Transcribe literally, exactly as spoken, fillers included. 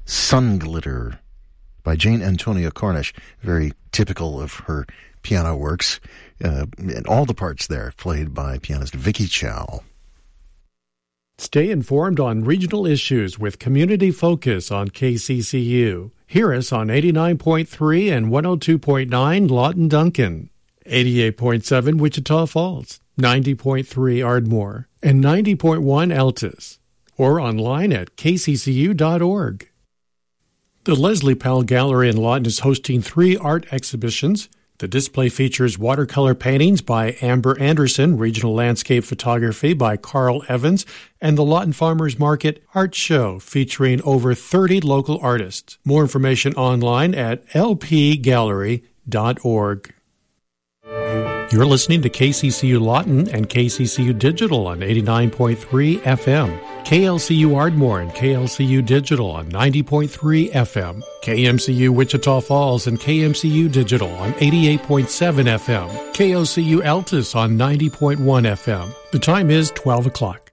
Sun Glitter by Jane Antonia Cornish, very typical of her piano works, uh, and all the parts there played by pianist Vicky Chow. Stay informed on regional issues with Community Focus on K C C U. Hear us on eighty-nine point three and one oh two point nine Lawton Duncan, eighty-eight point seven Wichita Falls, ninety point three Ardmore, and ninety point one Altus, or online at k c c u dot org. The Leslie Powell Gallery in Lawton is hosting three art exhibitions. The display features watercolor paintings by Amber Anderson, regional landscape photography by Carl Evans, and the Lawton Farmers Market Art Show featuring over thirty local artists. More information online at l p gallery dot org. You're listening to K C C U Lawton and K C C U Digital on eighty-nine point three F M, K L C U Ardmore and K L C U Digital on ninety point three F M, K M C U Wichita Falls and K M C U Digital on eighty-eight point seven F M, K O C U Altus on ninety point one F M. The time is twelve o'clock.